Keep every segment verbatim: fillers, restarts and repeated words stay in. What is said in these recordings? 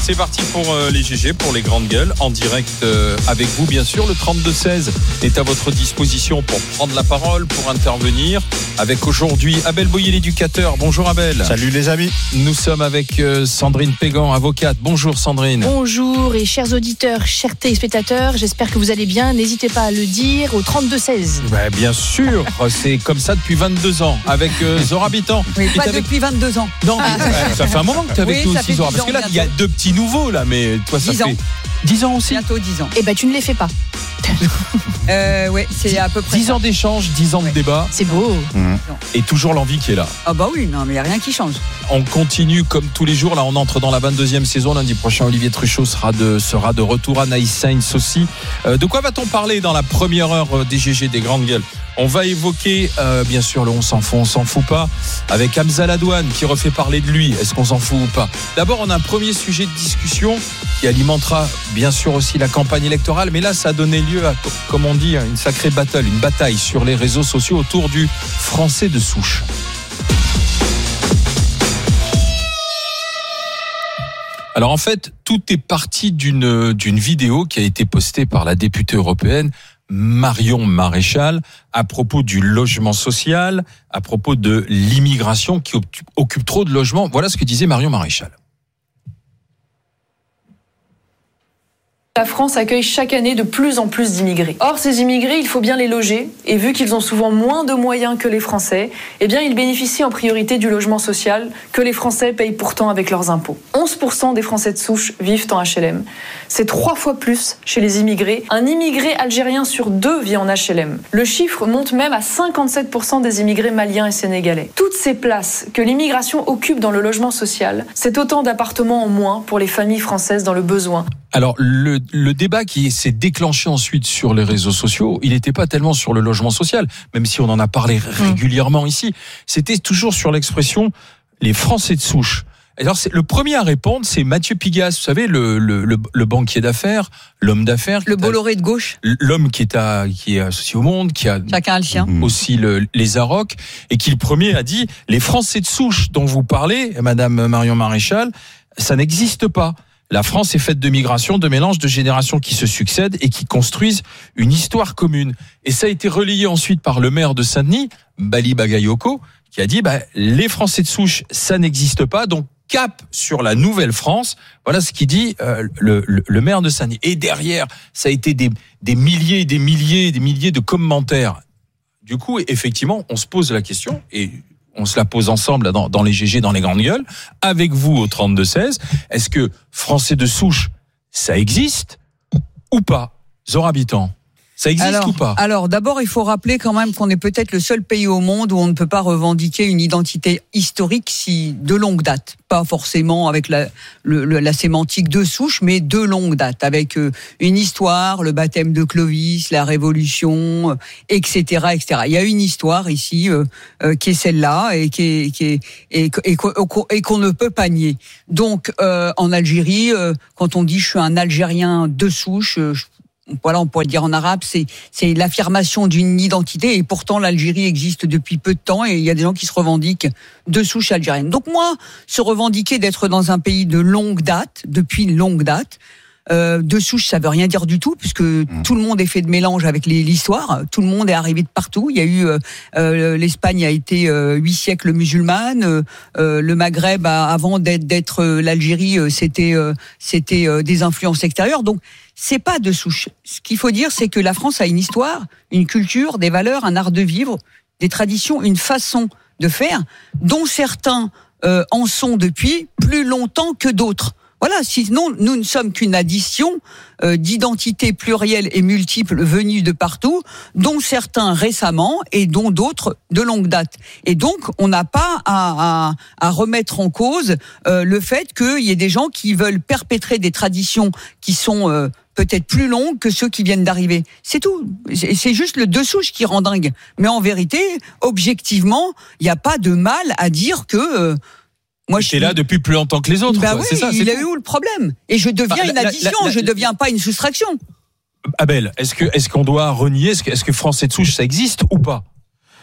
C'est parti pour euh, les G G, pour les grandes gueules, en direct euh, avec vous bien sûr. Le trente-deux seize est à votre disposition pour prendre la parole, pour intervenir. Avec aujourd'hui Abel Boyer, l'éducateur. Bonjour Abel. Salut les amis. Nous sommes avec euh, Sandrine Pégan, avocate. Bonjour Sandrine. Bonjour et chers auditeurs, chers téléspectateurs, j'espère que vous allez bien. N'hésitez pas à le dire au trente-deux seize. Bah, bien sûr, c'est comme ça depuis vingt-deux ans avec euh, Zora Habitant. Oui, pas avec... depuis vingt-deux ans. Non, mais, ouais, ça fait un moment que tu es avec oui, nous ça aussi fait Zora. Parce que là, il y a deux petits nouveaux là, mais toi ça dix fait ans. dix ans aussi. Bientôt dix ans. Eh ben tu ne les fais pas. Euh, ouais, c'est à peu près dix ça. ans d'échange, dix ans ouais. de débat. C'est beau. Mmh. Et toujours l'envie qui est là. Ah bah oui, non, mais il n'y a rien qui change. On continue comme tous les jours. Là, on entre dans la vingt-deuxième saison. Lundi prochain, Olivier Truchot sera de, sera de retour. Anaïs Sainz aussi. Euh, de quoi va-t-on parler dans la première heure des G G, des grandes gueules? On va évoquer, euh, bien sûr, le on s'en fout, on s'en fout pas, avec Hamza Ladouane qui refait parler de lui. Est-ce qu'on s'en fout ou pas? D'abord, on a un premier sujet de discussion qui alimentera, bien sûr, aussi la campagne électorale. Mais là, ça a donné lieu à, comme on dit, une sacrée battle, une bataille sur les réseaux sociaux autour du français de souche. Alors en fait, tout est parti d'une, d'une vidéo qui a été postée par la députée européenne Marion Maréchal à propos du logement social, à propos de l'immigration qui occupe trop de logements. Voilà ce que disait Marion Maréchal. La France accueille chaque année de plus en plus d'immigrés. Or, ces immigrés, il faut bien les loger. Et vu qu'ils ont souvent moins de moyens que les Français, eh bien, ils bénéficient en priorité du logement social que les Français payent pourtant avec leurs impôts. onze pour cent des Français de souche vivent en H L M. C'est trois fois plus chez les immigrés. Un immigré algérien sur deux vit en H L M. Le chiffre monte même à cinquante-sept pour cent des immigrés maliens et sénégalais. Toutes ces places que l'immigration occupe dans le logement social, c'est autant d'appartements en moins pour les familles françaises dans le besoin. Alors, le, le débat qui s'est déclenché ensuite sur les réseaux sociaux, il n'était pas tellement sur le logement social, même si on en a parlé régulièrement ici. C'était toujours sur l'expression « les Français de souche ». Alors, c'est, le premier à répondre, c'est Mathieu Pigasse, vous savez, le, le, le, le banquier d'affaires, l'homme d'affaires. Le Bolloré de gauche. L'homme qui est, à, qui est associé au Monde, qui a chacun a le sien. Aussi le, les Arocs, et qui le premier a dit « les Français de souche dont vous parlez, Madame Marion Maréchal, ça n'existe pas ». La France est faite de migration, de mélange de générations qui se succèdent et qui construisent une histoire commune. Et ça a été relayé ensuite par le maire de Saint-Denis, Bali Bagayoko, qui a dit bah, les Français de souche, ça n'existe pas, donc cap sur la Nouvelle-France. Voilà ce qu'il dit euh, le, le, le maire de Saint-Denis. Et derrière, ça a été des, des milliers, des milliers, des milliers de commentaires. Du coup, effectivement, on se pose la question et on se la pose ensemble dans, dans les G G, dans les grandes gueules, avec vous au trente-deux seize. Est-ce que Français de souche, ça existe ou pas? Zora Habitant, ça existe alors, ou pas? Alors, d'abord, il faut rappeler quand même qu'on est peut-être le seul pays au monde où on ne peut pas revendiquer une identité historique si de longue date. Pas forcément avec la, le, la sémantique de souche, mais de longue date, avec euh, une histoire, le baptême de Clovis, la Révolution, euh, et cetera, et cetera. Il y a une histoire ici euh, euh, qui est celle-là et qui est, qui est et, et, et, et qu'on ne peut pas nier. Donc, euh, en Algérie, euh, quand on dit je suis un Algérien de souche, euh, voilà, on pourrait le dire en arabe, c'est, c'est l'affirmation d'une identité, et pourtant l'Algérie existe depuis peu de temps et il y a des gens qui se revendiquent de souche algérienne. Donc moi, se revendiquer d'être dans un pays de longue date, depuis longue date, euh, de souche, ça veut rien dire du tout, puisque mmh. tout le monde est fait de mélange avec les, l'histoire, tout le monde est arrivé de partout. Il y a eu, euh, euh, l'Espagne a été euh, huit siècles musulmane, euh, euh, le Maghreb, a, avant d'être, d'être euh, l'Algérie, euh, c'était, euh, c'était euh, des influences extérieures. Donc, c'est pas de souche. Ce qu'il faut dire, c'est que la France a une histoire, une culture, des valeurs, un art de vivre, des traditions, une façon de faire, dont certains euh, en sont depuis plus longtemps que d'autres. Voilà, sinon nous ne sommes qu'une addition euh, d'identités plurielles et multiples venues de partout, dont certains récemment et dont d'autres de longue date. Et donc on n'a pas à, à, à remettre en cause euh, le fait qu'il y ait des gens qui veulent perpétrer des traditions qui sont euh, peut-être plus longues que ceux qui viennent d'arriver. C'est tout. C'est juste le de souche qui rend dingue. Mais en vérité, objectivement, il n'y a pas de mal à dire que... Euh, Moi, je suis là depuis plus longtemps que les autres. Bah quoi. oui, c'est ça, c'est il a tout. eu où le problème? Et je deviens bah, une la, addition, la, la, je deviens pas une soustraction. Abel, est-ce que est-ce qu'on doit renier, est-ce que est-ce que Français de souche ça existe ou pas?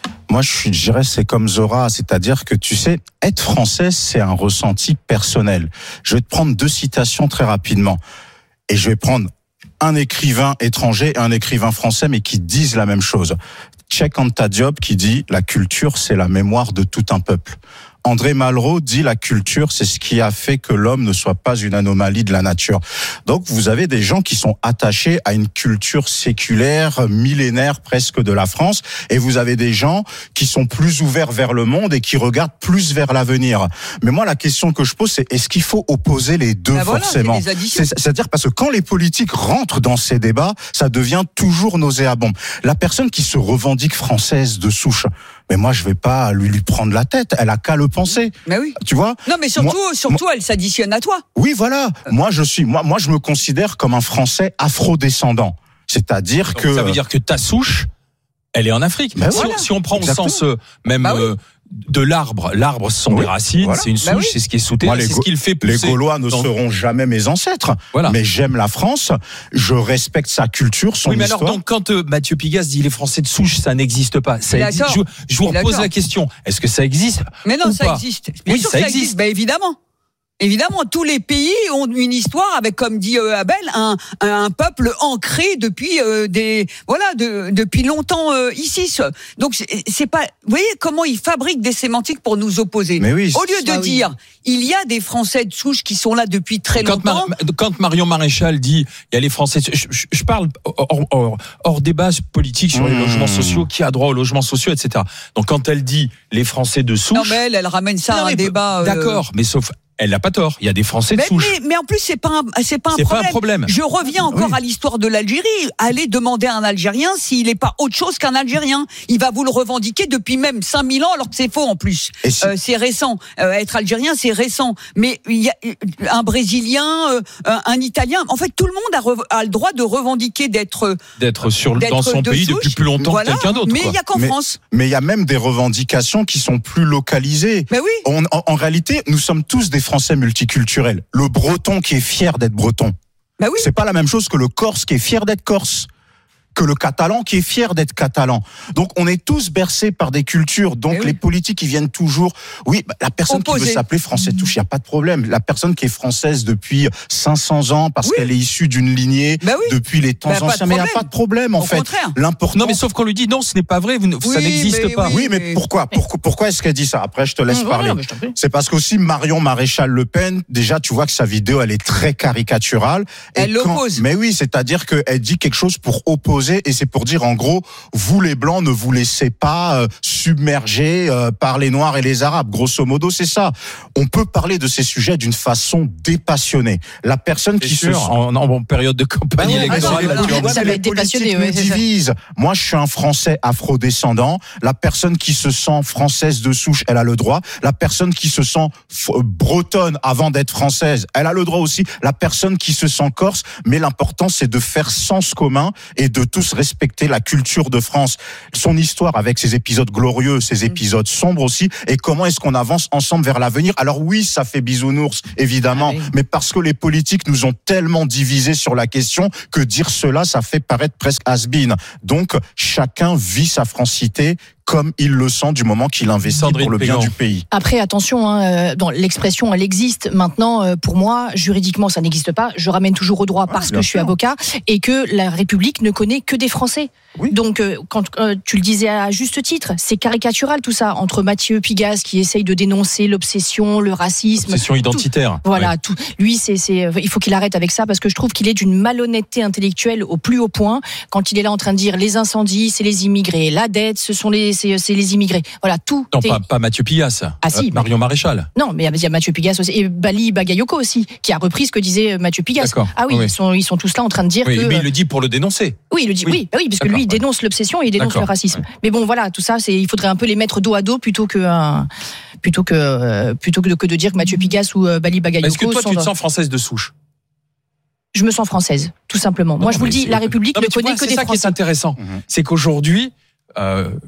Moi, je dirais, c'est comme Zora, c'est-à-dire que tu sais, être français, c'est un ressenti personnel. Je vais te prendre deux citations très rapidement. Et je vais prendre un écrivain étranger et un écrivain français, mais qui disent la même chose. Cheikh Anta Diop qui dit « La culture, c'est la mémoire de tout un peuple ». André Malraux dit la culture, c'est ce qui a fait que l'homme ne soit pas une anomalie de la nature. Donc vous avez des gens qui sont attachés à une culture séculaire, millénaire presque de la France, et vous avez des gens qui sont plus ouverts vers le monde et qui regardent plus vers l'avenir. Mais moi la question que je pose, c'est est-ce qu'il faut opposer les deux ben forcément voilà, c'est, C'est-à-dire parce que quand les politiques rentrent dans ces débats, ça devient toujours nauséabond. La personne qui se revendique française de souche, mais moi je vais pas lui lui prendre la tête, elle a qu'à le penser. Mais oui. Tu vois? Non, mais surtout, moi, surtout, moi, elle s'additionne à toi. Oui, voilà. Moi, je suis, moi, moi, je me considère comme un Français afro-descendant. C'est-à-dire Donc, que ça veut dire que ta souche, elle est en Afrique. Ben si, voilà. on, si on prend Exactement. au sens euh, même Bah oui. euh, de l'arbre, l'arbre ce sont Oui. des racines, Voilà. c'est une souche, Bah oui. c'est ce qui est sous terre, Moi, les c'est Ga- ce qui le fait les pousser. Gaulois ne dans- seront jamais mes ancêtres. Voilà. Mais j'aime la France, je respecte sa culture, son Oui, mais histoire. alors donc quand euh, Mathieu Pigasse dit les Français de souche, ça n'existe pas. Ça Il a existe. tort. Je, je vous Il a repose tort. la question. Est-ce que ça existe? Mais non, Ou ça pas. existe. Bien Oui, sûr ça que ça existe. existe. Ben évidemment. Évidemment, tous les pays ont une histoire avec, comme dit euh, Abel, un, un peuple ancré depuis euh, des voilà de, depuis longtemps euh, ici. Donc c'est, c'est pas. Vous voyez comment ils fabriquent des sémantiques pour nous opposer. Mais oui. Au lieu de Ah oui. dire, il y a des Français de souche qui sont là depuis très Quand, longtemps. Mar- quand Marion Maréchal dit il y a les Français, je, je- je parle hors, hors, hors débat politique sur les Mmh. logements sociaux, qui a droit aux logements sociaux, et cetera. Donc quand elle dit les Français de souche, Non mais elle, elle ramène ça Non, à un mais débat. euh, d'accord, mais sauf elle n'a pas tort. Il y a des Français de Mais, souche. mais, mais en plus, c'est pas un, c'est pas un C'est pas problème. un problème. Je reviens encore Oui. à l'histoire de l'Algérie. Allez demander à un Algérien s'il n'est pas autre chose qu'un Algérien. Il va vous le revendiquer depuis même cinq mille ans, alors que c'est faux en plus. Et si- Euh, c'est récent. Euh, être Algérien, c'est récent. Mais il y a un Brésilien, euh, un, un Italien. En fait, tout le monde a, re- a le droit de revendiquer d'être, D'être sur d'être dans son de pays souche. depuis plus longtemps Voilà. que quelqu'un d'autre. Mais quoi. il y a qu'en Mais- France. Mais il y a même des revendications qui sont plus localisées. Mais oui. On, en, en réalité, nous sommes tous des Français multiculturels. Le Breton qui est fier d'être Breton, Bah oui. c'est pas la même chose que le Corse qui est fier d'être Corse, que le Catalan qui est fier d'être Catalan. Donc on est tous bercés par des cultures. Donc Eh oui. les politiques ils viennent toujours. Oui, bah, la personne qui Opposés. veut s'appeler Français de souche, il y a pas de problème. La personne qui est française depuis cinq cents ans parce Oui. qu'elle est issue d'une lignée Bah oui. depuis les temps Bah, pas de anciens, mais il y a problème. pas de problème en Au fait. contraire. L'important. Non, mais sauf qu'on lui dit non, ce n'est pas vrai, vous ne- ça Oui, n'existe mais pas. oui. Oui, mais mais- pourquoi Pourquoi, pourquoi est-ce qu'elle dit ça? Après, je te laisse Mmh, parler. non, mais je t'en prie. C'est parce qu'aussi Marion Maréchal Le Pen, déjà, tu vois que sa vidéo, elle est très caricaturale. Et Elle quand- l'oppose. Mais oui, c'est-à-dire qu'elle dit quelque chose pour opposer, et c'est pour dire, en gros, vous les Blancs, ne vous laissez pas euh, submerger euh, par les Noirs et les Arabes. Grosso modo, c'est ça. On peut parler de ces sujets d'une façon dépassionnée. La personne C'est qui sûr, se... en, en période de campagne Ah ouais, électorale, ah non, là, tu mais vois. ça les va être politiques dépassionné, nous ouais, c'est ça. divisent. Moi, je suis un Français afro-descendant. La personne qui se sent française de souche, elle a le droit. La personne qui se sent f- bretonne avant d'être française, elle a le droit aussi. La personne qui se sent corse, mais l'important, c'est de faire sens commun et de tous respecter la culture de France, son histoire avec ses épisodes glorieux, ses épisodes sombres aussi, et comment est-ce qu'on avance ensemble vers l'avenir. Alors oui, ça fait bisounours, évidemment, Ah oui. mais parce que les politiques nous ont tellement divisés sur la question que dire cela, ça fait paraître presque has-been. Donc, chacun vit sa francité comme il le sent du moment qu'il investit Sandrine pour le bien Pégan. du pays. Après, attention, hein, euh, dans l'expression, elle existe. Maintenant, euh, pour moi, juridiquement, ça n'existe pas. Je ramène toujours au droit parce bien que je suis sûr. avocat et que la République ne connaît que des Français. Oui. Donc, euh, quand euh, tu le disais à juste titre, c'est caricatural tout ça entre Mathieu Pigasse qui essaye de dénoncer l'obsession, le racisme. Obsession tout- identitaire. Voilà, Ouais. tout. Lui, c'est, c'est, il faut qu'il arrête avec ça parce que je trouve qu'il est d'une malhonnêteté intellectuelle au plus haut point quand il est là en train de dire les incendies, c'est les immigrés, la dette, ce sont les, c'est, c'est les immigrés. Voilà, tout. Non, est- pas, pas Mathieu Pigasse. Ah, si, Euh, Marion Maréchal. Non, mais il y a Mathieu Pigasse aussi, et Bali Bagayoko aussi, qui a repris ce que disait Mathieu Pigasse. D'accord. Ah oui, Oui. Ils, sont, ils sont tous là en train de dire Oui, que. mais il le dit pour le dénoncer. Oui, il le dit. Oui. Oui, bah oui, parce que D'accord, lui, il ouais. dénonce l'obsession et il dénonce D'accord, le racisme. ouais. Mais bon, voilà, tout ça, c'est, il faudrait un peu les mettre dos à dos plutôt que, euh, plutôt que, euh, plutôt que de, que de dire que Mathieu Pigasse ou euh, Bali Bagayoko. Est-ce que toi, sont tu te dans- sens française de souche? Je me sens française, tout simplement. Moi, Non, je vous le mais dis, c'est- la République Non, ne mais tu connaît vois, que des C'est ça qui est Français. intéressant. Mhm. C'est qu'aujourd'hui, euh,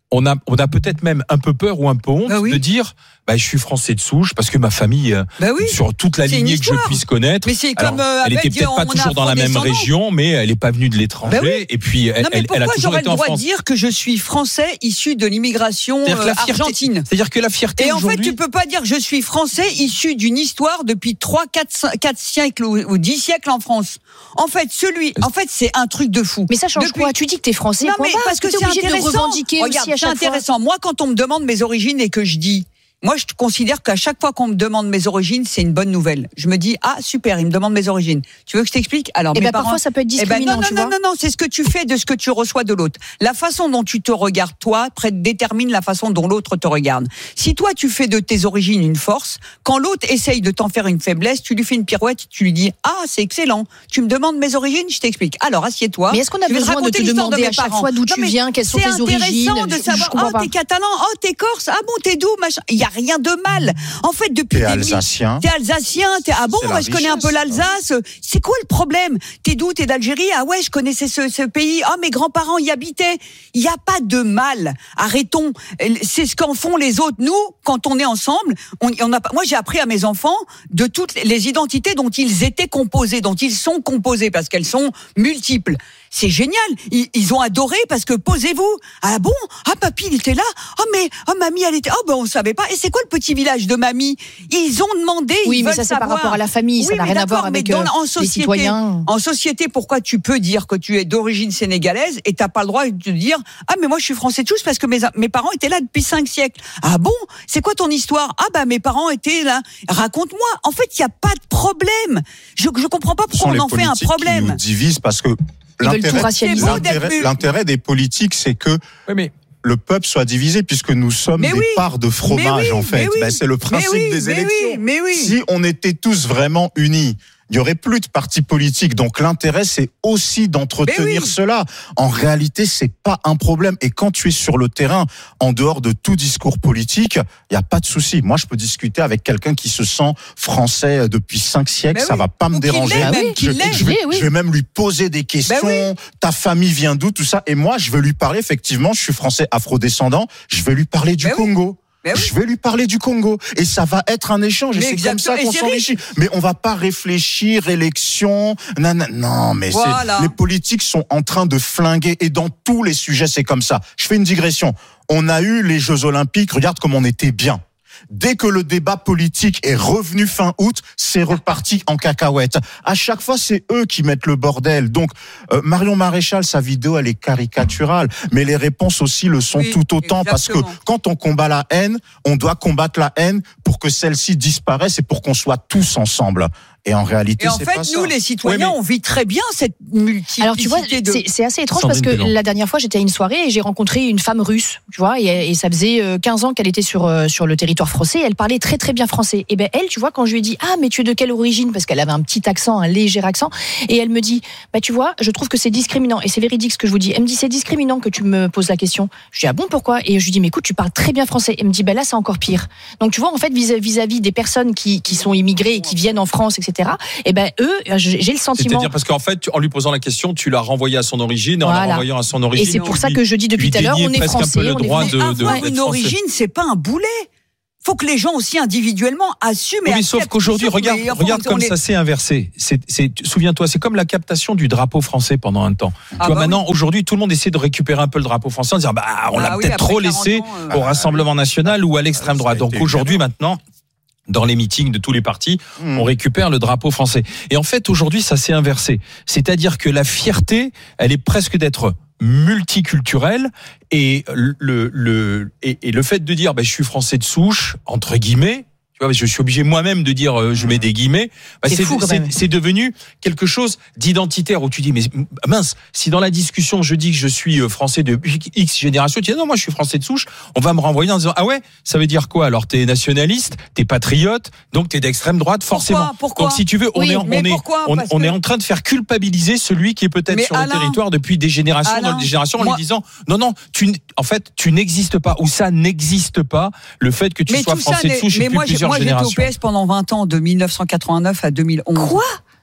on a, on a peut-être même un peu peur ou un peu honte bah oui. de dire, bah, je suis français de souche parce que ma famille, bah oui. sur toute la c'est lignée que je puisse connaître. Mais c'est alors, comme euh, elle était peut-être pas toujours dans la même région, mais elle est pas venue de l'étranger. Bah oui. Et puis, elle, non, mais elle, elle a toujours été en France. Pourquoi j'aurais le droit de dire que je suis français issu de l'immigration euh, argentine? C'est-à-dire que la fierté Et en aujourd'hui... fait, tu peux pas dire je suis français issu d'une histoire depuis trois, quatre siècles ou, ou dix siècles en France. En fait, celui, en fait, c'est un truc de fou. Mais ça change depuis... quoi? Tu dis que t'es français. Non, mais parce que c'est intéressant. Regarde, c'est intéressant. Moi, quand on me demande mes origines et que je dis, moi, je considère qu'à chaque fois qu'on me demande mes origines, c'est une bonne nouvelle. Je me dis, ah, super, il me demande mes origines. Tu veux que je t'explique? Alors, et mes ben, parents... parfois, ça peut être discriminant, eh ben, non, tu non, vois. non, non, non, c'est ce que tu fais de ce que tu reçois de l'autre. La façon dont tu te regardes, toi, détermine la façon dont l'autre te regarde. Si toi, tu fais de tes origines une force, quand l'autre essaye de t'en faire une faiblesse, tu lui fais une pirouette, tu lui dis, ah, c'est excellent. Tu me demandes mes origines, je t'explique. Alors, assieds-toi. Mais est-ce qu'on a besoin de te demander à chaque fois d'où tu viens, quelles sont tes origines? C'est intéressant de savoir, oh, t'es catalan, oh, t'es corse, ah bon, t'es d'où, machin. Il y a rien de mal. En fait, depuis t'es alsacien. T'es alsacien. T'es ah bon, moi je connais un peu l'Alsace. C'est quoi le problème? T'es d'où? T'es d'Algérie? Ah ouais, je connaissais ce, ce pays. Ah, mes grands-parents y habitaient. Il y a pas de mal. Arrêtons. C'est ce qu'en font les autres. Nous, quand on est ensemble, on, on a. Moi, j'ai appris à mes enfants de toutes les identités dont ils étaient composés, dont ils sont composés, parce qu'elles sont multiples. C'est génial. Ils, ils ont adoré parce que posez-vous. Ah bon? Ah, papy, il était là. Ah, mais, ah, mamie, elle était, oh, ben, on savait pas. Et c'est quoi le petit village de mamie? Ils ont demandé, oui, ils mais veulent ça, c'est savoir. par rapport à la famille. Oui, ça n'a rien à voir avec dans, euh, en société, les citoyens. En société, pourquoi tu peux dire que tu es d'origine sénégalaise et t'as pas le droit de te dire, ah, mais moi, je suis français de tous parce que mes, mes parents étaient là depuis cinq siècles. Ah bon? C'est quoi ton histoire? Ah, bah, mes parents étaient là. Raconte-moi. En fait, il y a pas de problème. Je, je comprends pas pourquoi on en fait un problème. Qui nous divise parce que L'intérêt, l'intérêt, l'intérêt des politiques, c'est que oui, mais... le peuple soit divisé, puisque nous sommes mais des oui. parts de fromage, oui, en fait. Oui, ben, c'est le principe oui, des élections. Oui, mais oui. Si on était tous vraiment unis, il n'y aurait plus de partis politiques. Donc l'intérêt, c'est aussi d'entretenir oui. cela. En réalité, c'est pas un problème. Et quand tu es sur le terrain, en dehors de tout discours politique, il n'y a pas de souci. Moi, je peux discuter avec quelqu'un qui se sent français depuis cinq siècles. Mais ça oui. va pas me Ou déranger. Même, je, je, je, vais, oui. je vais même lui poser des questions. Oui. Ta famille vient d'où, tout ça. Et moi, je vais lui parler, effectivement, je suis français afro-descendant. Je vais lui parler du Congo. Oui. Je vais lui parler du Congo et ça va être un échange et mais c'est comme ça qu'on s'enrichit. Mais on va pas réfléchir élection. Non, non, non mais voilà. c'est, les politiques sont en train de flinguer et dans tous les sujets c'est comme ça. Je fais une digression. On a eu les Jeux Olympiques. Regarde comme on était bien. Dès que le débat politique est revenu fin août, c'est reparti en cacahuète. À chaque fois, c'est eux qui mettent le bordel. Donc, euh, Marion Maréchal, sa vidéo, elle est caricaturale. Mais les réponses aussi le sont oui, tout autant. Exactement. Parce que quand on combat la haine, on doit combattre la haine pour que celle-ci disparaisse et pour qu'on soit tous ensemble. Et en réalité, et en c'est fait, pas nous, ça. les citoyens, oui, mais... on vit très bien cette multiplicité. Alors, tu vois, de... c'est, c'est assez étrange parce que la dernière fois, j'étais à une soirée et j'ai rencontré une femme russe, tu vois, et, et ça faisait quinze ans qu'elle était sur, sur le territoire français. Elle parlait très, très bien français. Et ben, elle, tu vois, quand je lui ai dit, ah, mais tu es de quelle origine? Parce qu'elle avait un petit accent, un léger accent. Et elle me dit, bah, tu vois, je trouve que c'est discriminant. Et c'est véridique ce que je vous dis. Elle me dit, c'est discriminant que tu me poses la question. Je dis, ah bon, pourquoi? Et je lui dis, mais écoute, tu parles très bien français. Elle me dit, bah, là, c'est encore pire. Donc, tu vois, en fait, vis-à-vis des personnes qui, qui sont immigrées et qui viennent en France, et cetera, et ben, eux, j'ai le sentiment. C'est-à-dire parce qu'en fait, en lui posant la question, tu l'as renvoyé à son origine, voilà. En la renvoyant à son origine. Et c'est pour ça que je dis depuis tout à l'heure, on est français. Le droit on est de, de, avoir une origine, c'est pas un boulet. Faut que les gens aussi individuellement assument. Oui, mais sauf qu'aujourd'hui, regarde, mais, enfin, regarde comme est... ça s'est inversé. C'est, c'est, souviens-toi, c'est comme la captation du drapeau français pendant un temps. Ah tu vois, bah maintenant, oui. aujourd'hui, tout le monde essaie de récupérer un peu le drapeau français en disant, bah, on ah l'a oui, peut-être trop laissé ans, euh, au Rassemblement national ou à l'extrême droite. Donc aujourd'hui, maintenant, dans les meetings de tous les partis, mmh. on récupère le drapeau français. Et en fait, aujourd'hui, ça s'est inversé. C'est-à-dire que la fierté, elle est presque d'être multiculturelle et le, le, et, et le fait de dire, bah, je suis français de souche, entre guillemets, tu vois, je suis obligé moi-même de dire, euh, je mets des guillemets. Bah, c'est, c'est, fou, c'est, c'est devenu quelque chose d'identitaire où tu dis, mais mince, si dans la discussion je dis que je suis français de X génération, tu dis non, moi je suis français de souche, on va me renvoyer en disant, ah ouais, ça veut dire quoi? Alors t'es nationaliste, t'es patriote, donc t'es d'extrême droite, forcément. Pourquoi, pourquoi donc si tu veux, on oui, est, on est, pourquoi, on, on que... est en train de faire culpabiliser celui qui est peut-être mais sur Alain, le territoire depuis des générations, Alain, dans des générations, en moi... lui disant, non, non, tu, en fait, tu n'existes pas, ou ça n'existe pas, le fait que tu mais sois français de souche depuis plusieurs moi, générations. Moi, j'étais au P S pendant vingt ans, de mille neuf cent quatre-vingt-neuf à deux mille onze. Quoi?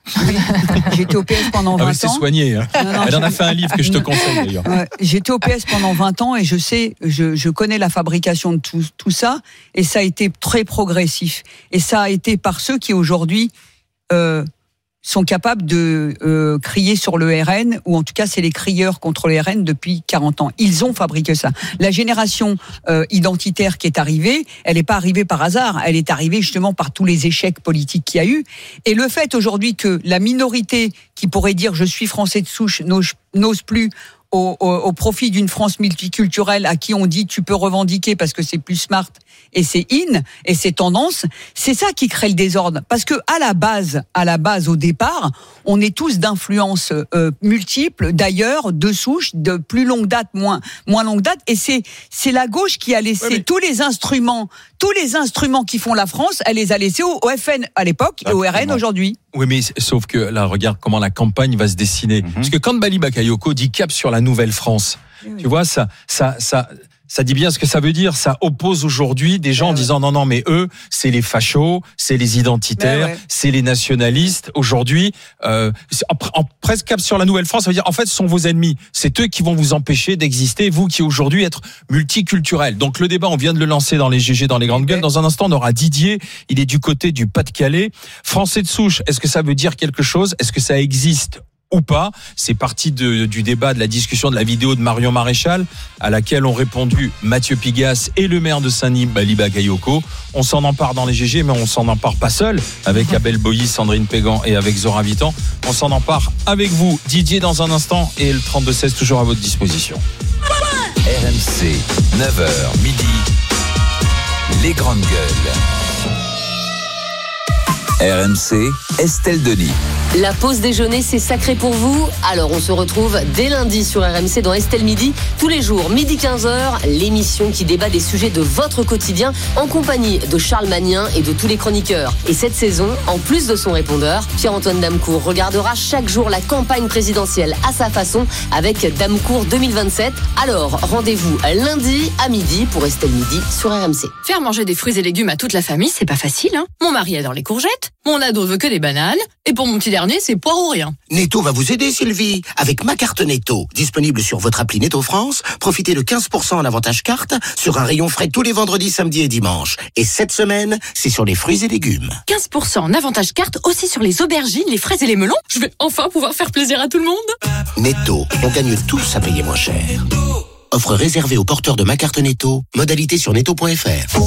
Oui. J'ai été au P S pendant vingt ah oui, ans. c'est soigné. Hein. Non, non, Elle en a fait un livre que je te conseille d'ailleurs. Ouais, j'ai été au P S pendant vingt ans et je sais, je, je connais la fabrication de tout, tout ça et ça a été très progressif. Et ça a été par ceux qui aujourd'hui euh, sont capables de euh, crier sur le R N, ou en tout cas c'est les crieurs contre le R N depuis quarante ans. Ils ont fabriqué ça. La génération euh, identitaire qui est arrivée, elle n'est pas arrivée par hasard, elle est arrivée justement par tous les échecs politiques qu'il y a eu. Et le fait aujourd'hui que la minorité qui pourrait dire je suis français de souche n'ose, n'ose plus Au, au, au profit d'une France multiculturelle à qui on dit tu peux revendiquer parce que c'est plus smart et c'est in et c'est tendance, c'est ça qui crée le désordre. Parce que à la base, à la base au départ, on est tous d'influences euh, multiples, d'ailleurs, de souche, de plus longue date, moins moins longue date, et c'est c'est la gauche qui a laissé ouais, mais... tous les instruments, tous les instruments qui font la France, elle les a laissés au, au F N à l'époque et au R N aujourd'hui. Oui, mais sauf que là, regarde comment la campagne va se dessiner. Mm-hmm. Parce que quand Bali Bakayoko dit cap sur la nouvelle France, oui, oui. tu vois, ça, ça, ça, ça dit bien ce que ça veut dire. Ça oppose aujourd'hui des gens ouais, en disant ouais. non, non, mais eux, c'est les fachos, c'est les identitaires, ouais. c'est les nationalistes. Aujourd'hui, euh, en, en, presque cap sur la nouvelle France, ça veut dire en fait, ce sont vos ennemis. C'est eux qui vont vous empêcher d'exister, vous qui aujourd'hui êtes multiculturel. Donc le débat, on vient de le lancer dans les G G, dans les grandes gueules. Dans un instant, on aura Didier. Il est du côté du Pas-de-Calais. Français de souche, est-ce que ça veut dire quelque chose ? Est-ce que ça existe ou pas? C'est parti de, du débat, de la discussion de la vidéo de Marion Maréchal, à laquelle ont répondu Mathieu Pigasse et le maire de Saint-Denis, Bali Bakayoko. On s'en empare dans les G G, mais on s'en empare pas seul, avec Abel Boilly, Sandrine Pégan et avec Zora Vitan. On s'en empare avec vous, Didier, dans un instant, et le trente-deux seize toujours à votre disposition. R M C, neuf heures midi, les grandes gueules. R M C, Estelle Denis. La pause déjeuner, c'est sacré pour vous. Alors on se retrouve dès lundi sur R M C dans Estelle Midi. Tous les jours, midi quinze heures, l'émission qui débat des sujets de votre quotidien en compagnie de Charles Magnin et de tous les chroniqueurs. Et cette saison, en plus de son répondeur, Pierre-Antoine Damecourt regardera chaque jour la campagne présidentielle à sa façon avec Damecourt deux mille vingt-sept. Alors rendez-vous lundi à midi pour Estelle Midi sur R M C. Faire manger des fruits et légumes à toute la famille, c'est pas facile, hein. Mon mari adore les courgettes, mon ado veut que des bananes, et pour mon petit dernier, c'est poire ou rien. Netto va vous aider, Sylvie. Avec ma carte Netto, disponible sur votre appli Netto France, profitez de quinze pour cent en avantage carte sur un rayon frais tous les vendredis, samedis et dimanches. Et cette semaine, c'est sur les fruits et légumes. quinze pour cent en avantage carte aussi sur les aubergines, les fraises et les melons. Je vais enfin pouvoir faire plaisir à tout le monde. Netto, on gagne tous à payer moins cher. Offre réservée aux porteurs de ma carte Netto. Modalité sur netto point f r.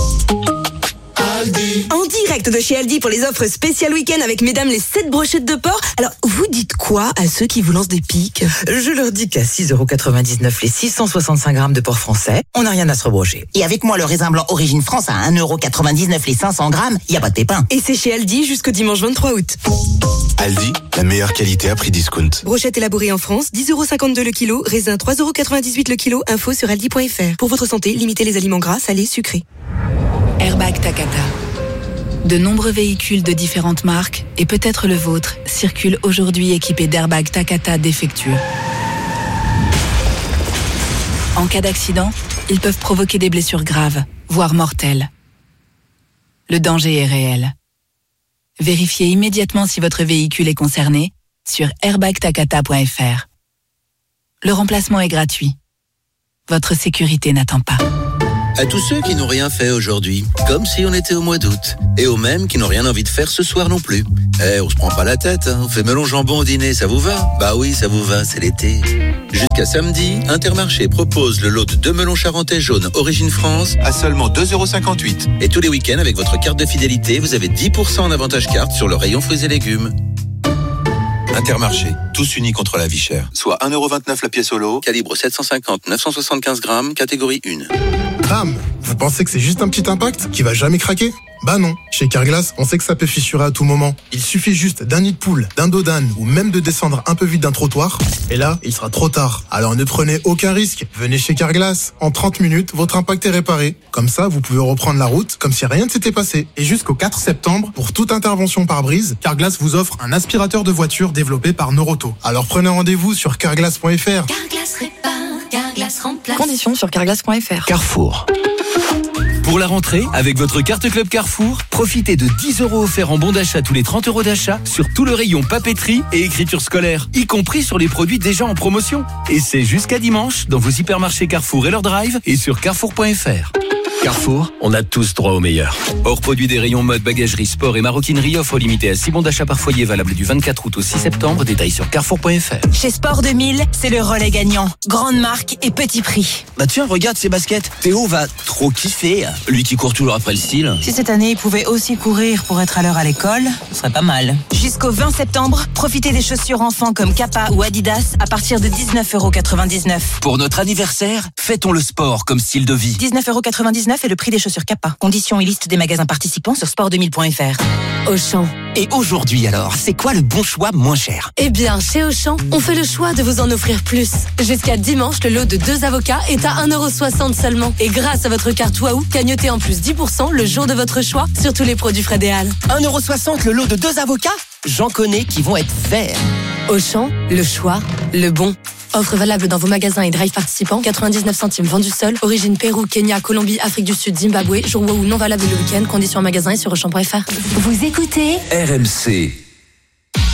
En direct de chez Aldi pour les offres spéciales week-end avec mesdames les sept brochettes de porc. Alors, vous dites quoi à ceux qui vous lancent des piques? Je leur dis qu'à six euros quatre-vingt-dix-neuf les six cent soixante-cinq grammes de porc français, on n'a rien à se rebrocher. Et avec moi, le raisin blanc Origine France à un euro quatre-vingt-dix-neuf les cinq cents grammes, il n'y a pas de pépin. Et c'est chez Aldi jusqu'au dimanche vingt-trois août. Aldi, la meilleure qualité à prix discount. Brochette élaborée en France, dix euros cinquante-deux le kilo, raisin trois euros quatre-vingt-dix-huit le kilo, info sur aldi point f r. Pour votre santé, limitez les aliments gras, salés, sucrés. Airbag Takata. De nombreux véhicules de différentes marques, et peut-être le vôtre, circulent aujourd'hui équipés d'airbags Takata défectueux. En cas d'accident, ils peuvent provoquer des blessures graves, voire mortelles. Le danger est réel. Vérifiez immédiatement si votre véhicule est concerné sur airbag takata point f r. Le remplacement est gratuit. Votre sécurité n'attend pas. À tous ceux qui n'ont rien fait aujourd'hui, comme si on était au mois d'août, et aux mêmes qui n'ont rien envie de faire ce soir non plus. Eh, on se prend pas la tête, hein. On fait melon jambon au dîner, ça vous va? Bah oui, ça vous va, c'est l'été. Jusqu'à samedi, Intermarché propose le lot de deux melons charentais jaunes Origine France à seulement deux euros cinquante-huit. Et tous les week-ends, avec votre carte de fidélité, vous avez dix pour cent en avantage carte sur le rayon fruits et légumes. Intermarché, tous unis contre la vie chère. Soit un euro vingt-neuf la pièce au lot, calibre sept cent cinquante neuf cent soixante-quinze grammes, catégorie un. Bam! Vous pensez que c'est juste un petit impact qui va jamais craquer? Bah non, chez Carglass, on sait que ça peut fissurer à tout moment. Il suffit juste d'un nid de poule, d'un dos d'âne ou même de descendre un peu vite d'un trottoir. Et là, il sera trop tard. Alors ne prenez aucun risque. Venez chez Carglass. En trente minutes, votre impact est réparé. Comme ça, vous pouvez reprendre la route comme si rien ne s'était passé. Et jusqu'au quatre septembre, pour toute intervention par brise, Carglass vous offre un aspirateur de voiture développé par Noroto. Alors prenez rendez-vous sur carglass point f r. Carglass répare, Carglass remplace. Conditions sur carglass point f r. Carrefour. Pour la rentrée, avec votre carte Club Carrefour, profitez de dix euros offerts en bon d'achat tous les trente euros d'achat sur tout le rayon papeterie et écriture scolaire, y compris sur les produits déjà en promotion. Et c'est jusqu'à dimanche dans vos hypermarchés Carrefour et leur drive et sur carrefour point f r. Carrefour, on a tous droit au meilleur. Hors produit des rayons mode, bagagerie, sport et maroquinerie, offre limitée à six bons d'achat par foyer valable du vingt-quatre août au six septembre. Détails sur carrefour point f r. Chez Sport deux mille, c'est le relais gagnant. Grande marque et petit prix. Bah tiens, regarde ces baskets. Théo va trop kiffer. Lui qui court toujours après le style. Si cette année, il pouvait aussi courir pour être à l'heure à l'école, ce serait pas mal. Jusqu'au vingt septembre, profitez des chaussures enfants comme Kappa ou Adidas à partir de dix-neuf euros quatre-vingt-dix-neuf. Pour notre anniversaire, fêtons le sport comme style de vie. dix-neuf euros quatre-vingt-dix-neuf est le prix des chaussures Kappa. Conditions et liste des magasins participants sur sport deux mille point f r. Auchan. Et aujourd'hui alors, c'est quoi le bon choix moins cher? Eh bien, chez Auchan, on fait le choix de vous en offrir plus. Jusqu'à dimanche, le lot de deux avocats est à un euro soixante seulement. Et grâce à votre carte Waouh, gagnotez en plus dix pour cent le jour de votre choix sur tous les produits Frédéal. un euro soixante le lot de deux avocats? J'en connais qui vont être verts. Auchan, le choix, le bon. Offre valable dans vos magasins et drive participants. quatre-vingt-dix-neuf centimes vendu seul. Origine Pérou, Kenya, Colombie, Afrique du Sud, Zimbabwe. Jour Waouh non valable le week-end. Conditions en magasin et sur auchan point f r. Vous écoutez R M C.